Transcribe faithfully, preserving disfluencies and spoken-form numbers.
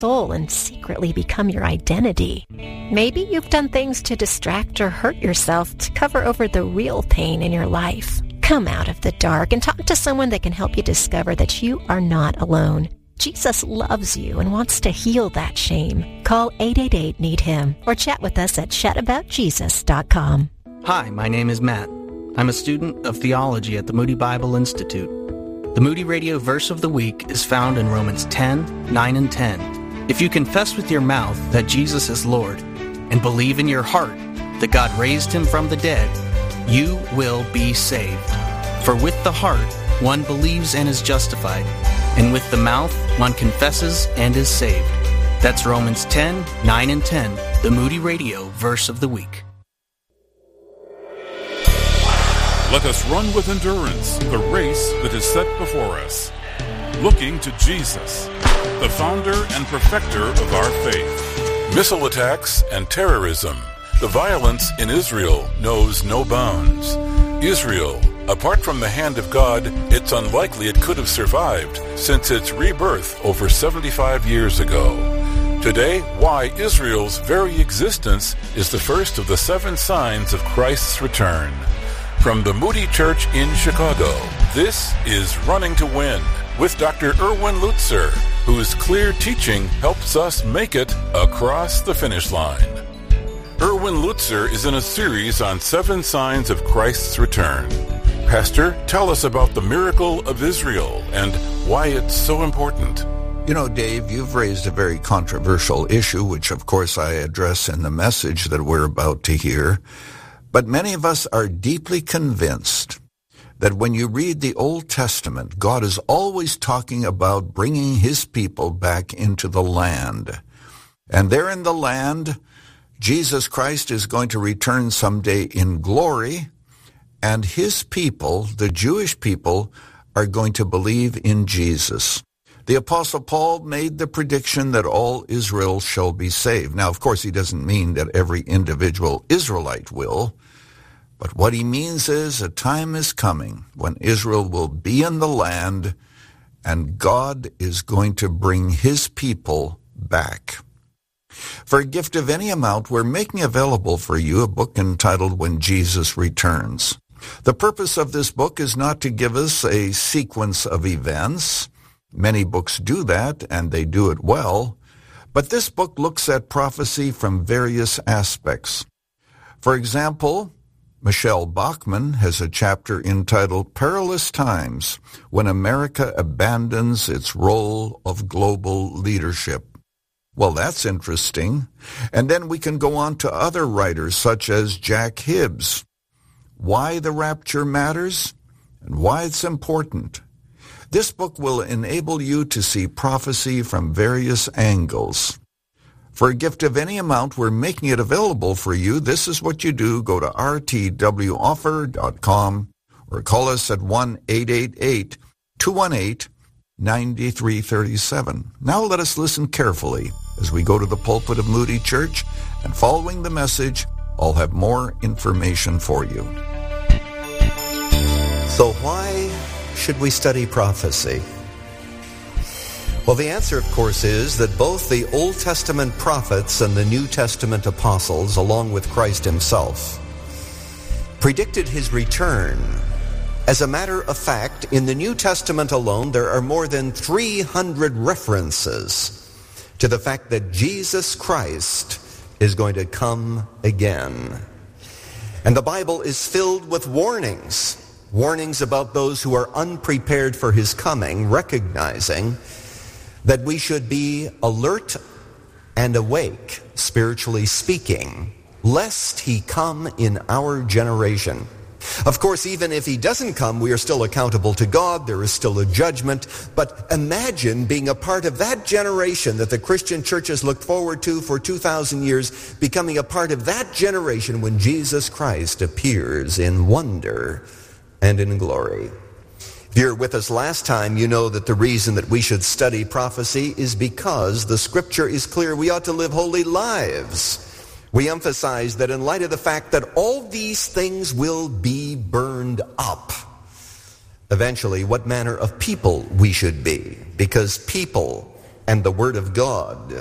soul and secretly become your identity. Maybe you've done things to distract or hurt yourself to cover over the real pain in your life. Come out of the dark and talk to someone that can help you discover that you are not alone. Jesus loves you and wants to heal that shame. Call eight eight eight, need him or chat with us at chat about jesus dot com. Hi, my name is Matt. I'm a student of theology at the Moody Bible Institute. The Moody Radio Verse of the Week is found in Romans ten, nine, and ten. If you confess with your mouth that Jesus is Lord and believe in your heart that God raised him from the dead, you will be saved. For with the heart one believes and is justified, and with the mouth one confesses and is saved. That's Romans ten, nine, and ten, the Moody Radio Verse of the Week. Let us run with endurance the race that is set before us, looking to Jesus, the founder and perfecter of our faith. Missile attacks and terrorism. The violence in Israel knows no bounds. Israel, apart from the hand of God, it's unlikely it could have survived since its rebirth over seventy-five years ago. Today, why Israel's very existence is the first of the seven signs of Christ's return. From the Moody Church in Chicago, this is Running to Win with Doctor Erwin Lutzer, whose clear teaching helps us make it across the finish line. Erwin Lutzer is in a series on seven signs of Christ's return. Pastor, tell us about the miracle of Israel and why it's so important. You know, Dave, you've raised a very controversial issue, which of course I address in the message that we're about to hear. But many of us are deeply convinced that when you read the Old Testament, God is always talking about bringing his people back into the land. And there in the land, Jesus Christ is going to return someday in glory, and his people, the Jewish people, are going to believe in Jesus. The Apostle Paul made the prediction that all Israel shall be saved. Now, of course, he doesn't mean that every individual Israelite will, but what he means is a time is coming when Israel will be in the land and God is going to bring his people back. For a gift of any amount, we're making available for you a book entitled When Jesus Returns. The purpose of this book is not to give us a sequence of events. Many books do that, and they do it well. But this book looks at prophecy from various aspects. For example, Michelle Bachmann has a chapter entitled Perilous Times, When America Abandons Its Role of Global Leadership. Well, that's interesting. And then we can go on to other writers such as Jack Hibbs. Why the rapture matters and why it's important. This book will enable you to see prophecy from various angles. For a gift of any amount, we're making it available for you. This is what you do. Go to r t w offer dot com or call us at one eight eight eight, two one eight, nine three three seven. Now let us listen carefully as we go to the pulpit of Moody Church, and following the message, I'll have more information for you. So why should we study prophecy? Well, the answer, of course, is that both the Old Testament prophets and the New Testament apostles, along with Christ himself, predicted his return. As a matter of fact, in the New Testament alone, there are more than three hundred references to the fact that Jesus Christ is going to come again. And the Bible is filled with warnings, warnings about those who are unprepared for his coming, recognizing that we should be alert and awake, spiritually speaking, lest he come in our generation. Of course, even if he doesn't come, we are still accountable to God. There is still a judgment. But imagine being a part of that generation that the Christian church has looked forward to for two thousand years, becoming a part of that generation when Jesus Christ appears in wonder and in glory. If you're with us last time, you know that the reason that we should study prophecy is because the Scripture is clear. We ought to live holy lives. We emphasize that in light of the fact that all these things will be burned up, eventually what manner of people we should be. Because people and the Word of God